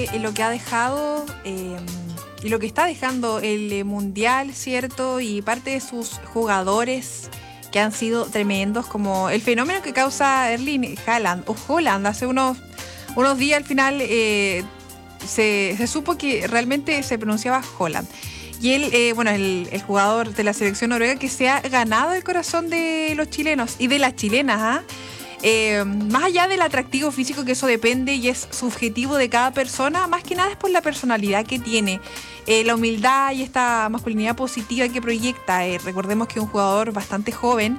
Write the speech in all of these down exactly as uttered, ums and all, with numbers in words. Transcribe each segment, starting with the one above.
Eh, lo que ha dejado eh, y lo que está dejando el eh, Mundial, ¿cierto? Y parte de sus jugadores que han sido tremendos, como el fenómeno que causa Erling Haaland o Haaland. Hace unos, unos días al final eh, se, se supo que realmente se pronunciaba Haaland. Y él, eh, bueno, el, el jugador de la selección noruega que se ha ganado el corazón de los chilenos y de las chilenas, ¿ah? ¿eh? Eh, más allá del atractivo físico, que eso depende y es subjetivo de cada persona, más que nada es por la personalidad que tiene, eh, la humildad y esta masculinidad positiva que proyecta. Eh, recordemos que es un jugador bastante joven,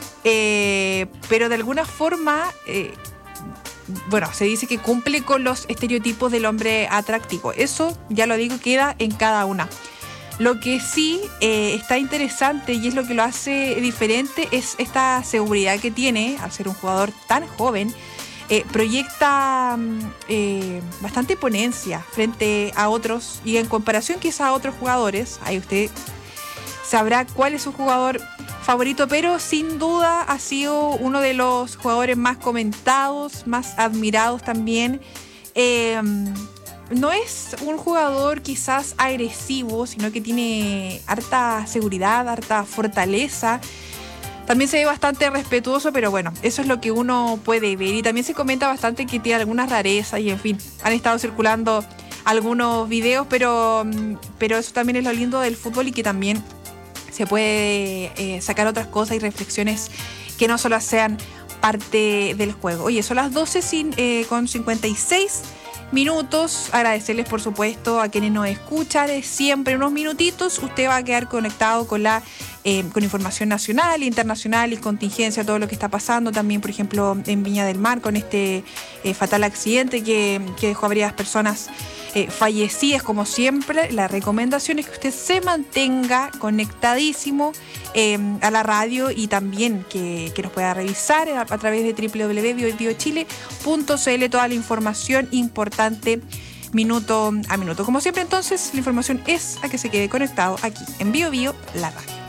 eh, pero de alguna forma, eh, bueno, se dice que cumple con los estereotipos del hombre atractivo. Eso, ya lo digo, queda en cada una. Lo que sí eh, está interesante y es lo que lo hace diferente es esta seguridad que tiene al ser un jugador tan joven. Eh, proyecta eh, bastante ponencia frente a otros y en comparación quizás a otros jugadores. Ahí usted sabrá cuál es su jugador favorito, pero sin duda ha sido uno de los jugadores más comentados, más admirados también. Eh, No es un jugador quizás agresivo, sino que tiene harta seguridad, harta fortaleza. También se ve bastante respetuoso, pero bueno, eso es lo que uno puede ver. Y también se comenta bastante que tiene algunas rarezas y en fin, han estado circulando algunos videos, pero, pero eso también es lo lindo del fútbol y que también se puede eh, sacar otras cosas y reflexiones que no solo sean parte del juego. Oye, son las doce eh, con cincuenta y seis minutos. Agradecerles por supuesto a quienes nos escuchan. Siempre unos minutitos usted va a quedar conectado con la eh, con información nacional, internacional y contingencia, todo lo que está pasando también, por ejemplo, en Viña del Mar con este eh, fatal accidente que, que dejó a varias personas eh, fallecidas. Como siempre, la recomendación es que usted se mantenga conectadísimo eh, a la radio y también que, que nos pueda revisar a, a través de doble u doble u doble u punto bio chile punto c l toda la información importante minuto a minuto. Como siempre, entonces, la información es a que se quede conectado aquí en Bio Bio, la radio.